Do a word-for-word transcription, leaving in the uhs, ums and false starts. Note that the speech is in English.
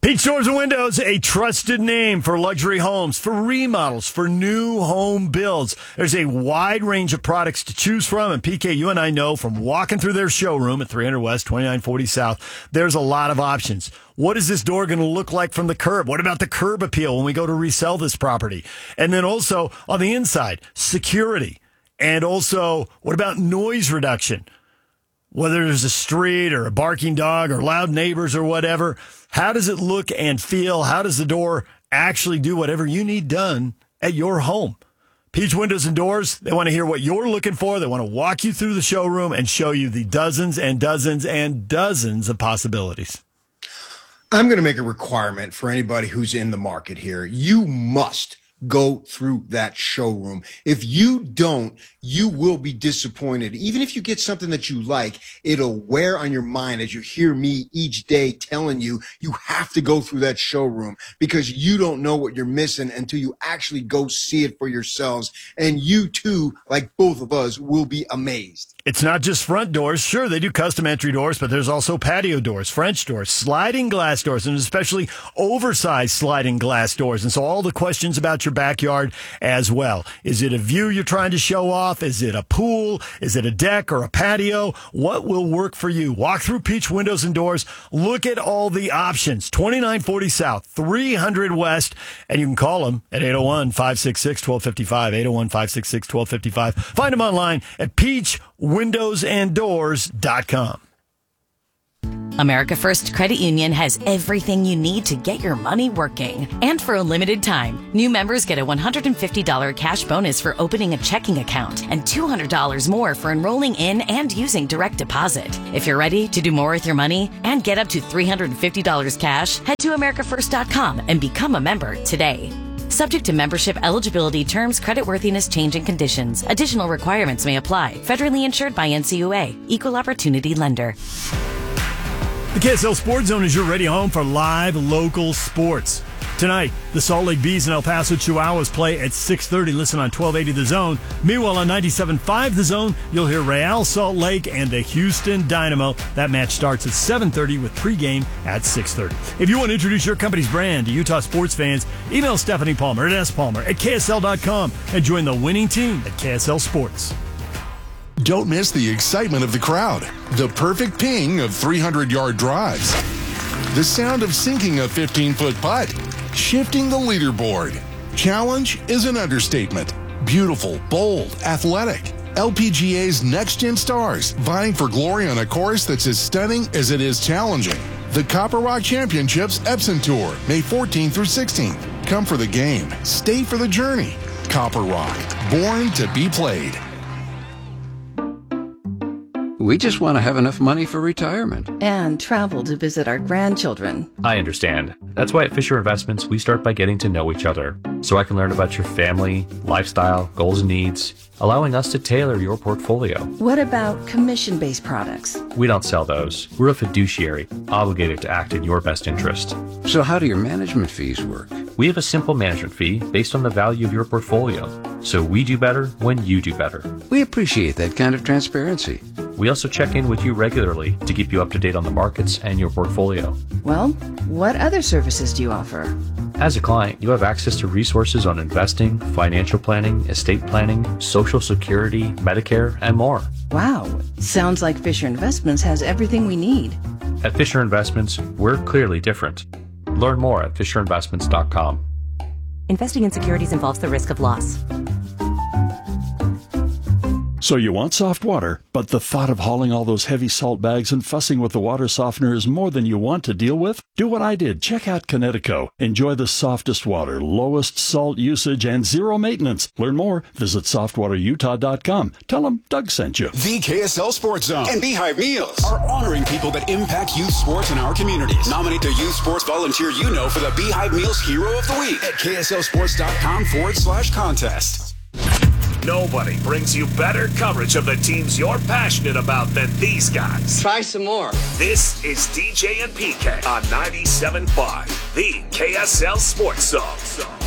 Peach Doors and Windows, a trusted name for luxury homes, for remodels, for new home builds. There's a wide range of products to choose from, and P K, you and I know from walking through their showroom at three hundred West, twenty-nine forty South, there's a lot of options. What is this door going to look like from the curb? What about the curb appeal when we go to resell this property? And then also on the inside, security. And also, what about noise reduction? Whether there's a street or a barking dog or loud neighbors or whatever, how does it look and feel? How does the door actually do whatever you need done at your home? Peach Windows and Doors, they want to hear what you're looking for. They want to walk you through the showroom and show you the dozens and dozens and dozens of possibilities. I'm going to make a requirement for anybody who's in the market here. You must go through that showroom. If you don't, you will be disappointed. Even if you get something that you like, it'll wear on your mind as you hear me each day telling you, you have to go through that showroom because you don't know what you're missing until you actually go see it for yourselves. And you too, like both of us, will be amazed. It's not just front doors. Sure, they do custom entry doors, but there's also patio doors, French doors, sliding glass doors, and especially oversized sliding glass doors. And so all the questions about your backyard as well. Is it a view you're trying to show off? Is it a pool? Is it a deck or a patio? What will work for you? Walk through Peach Windows and Doors. Look at all the options. twenty-nine forty South, three hundred West, and you can call them at eight oh one, five six six, one two five five, eight oh one, five six six, one two five five. Find them online at peach windows and doors dot com. America First Credit Union has everything you need to get your money working. And for a limited time, new members get a one hundred fifty dollars cash bonus for opening a checking account and two hundred dollars more for enrolling in and using direct deposit. If you're ready to do more with your money and get up to three hundred fifty dollars cash, head to america first dot com and become a member today. Subject to membership eligibility, terms, creditworthiness, change, and conditions. Additional requirements may apply. Federally insured by N C U A. Equal Opportunity Lender. The K S L Sports Zone is your ready home for live local sports. Tonight, the Salt Lake Bees and El Paso Chihuahuas play at six thirty. Listen on twelve eighty The Zone. Meanwhile, on ninety-seven point five The Zone, you'll hear Real Salt Lake and the Houston Dynamo. That match starts at seven thirty with pregame at six thirty. If you want to introduce your company's brand to Utah sports fans, email Stephanie Palmer at s palmer at k s l dot com and join the winning team at K S L Sports. Don't miss the excitement of the crowd, the perfect ping of three hundred yard drives, the sound of sinking a fifteen foot putt, shifting the leaderboard. Challenge is an understatement. Beautiful, bold, athletic. L P G A's next-gen stars vying for glory on a course that's as stunning as it is challenging. The Copper Rock Championships Epson Tour, May fourteenth through sixteenth. Come for the game. Stay for the journey. Copper Rock, born to be played. We just want to have enough money for retirement. And travel to visit our grandchildren. I understand. That's why at Fisher Investments, we start by getting to know each other, so I can learn about your family, lifestyle, goals and needs, allowing us to tailor your portfolio. What about commission-based products? We don't sell those. We're a fiduciary, obligated to act in your best interest. So how do your management fees work? We have a simple management fee based on the value of your portfolio, so we do better when you do better. We appreciate that kind of transparency. We also check in with you regularly to keep you up to date on the markets and your portfolio. Well, what other services do you offer? As a client, you have access to resources on investing, financial planning, estate planning, Social Security, Medicare, and more. Wow, sounds like Fisher Investments has everything we need. At Fisher Investments, we're clearly different. Learn more at fisher investments dot com. Investing in securities involves the risk of loss. So you want soft water, but the thought of hauling all those heavy salt bags and fussing with the water softener is more than you want to deal with? Do what I did. Check out Connecticut. Enjoy the softest water, lowest salt usage, and zero maintenance. Learn more. Visit soft water utah dot com. Tell them Doug sent you. The K S L Sports Zone and Beehive Meals are honoring people that impact youth sports in our communities. Nominate the youth sports volunteer you know for the Beehive Meals Hero of the Week at k s l sports dot com forward slash contest. Nobody brings you better coverage of the teams you're passionate about than these guys. Try some more. This is D J and P K on ninety-seven point five, the K S L Sports Zone.